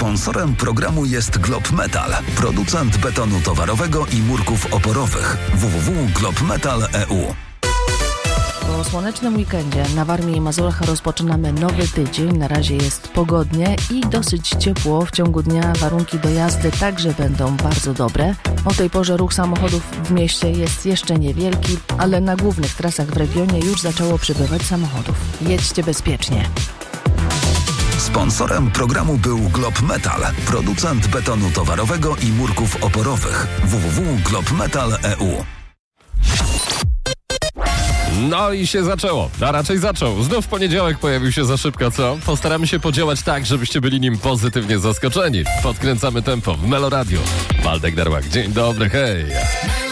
Sponsorem programu jest Glob Metal, producent betonu towarowego i murków oporowych. www.globmetal.eu. Po słonecznym weekendzie na Warmii i Mazurach rozpoczynamy nowy tydzień. Na razie jest pogodnie i dosyć ciepło. W ciągu dnia warunki do jazdy także będą bardzo dobre. O tej porze ruch samochodów w mieście jest jeszcze niewielki, ale na głównych trasach w regionie już zaczęło przybywać samochodów. Jedźcie bezpiecznie. Sponsorem programu był Glob Metal, producent betonu towarowego i murków oporowych. www.globmetal.eu. No i się zaczęło, a raczej zaczął. Znów poniedziałek pojawił się za szybko, co? Postaramy się podziałać tak, żebyście byli nim pozytywnie zaskoczeni. Podkręcamy tempo w Melo Radio. Waldek Darłak, dzień dobry, hej!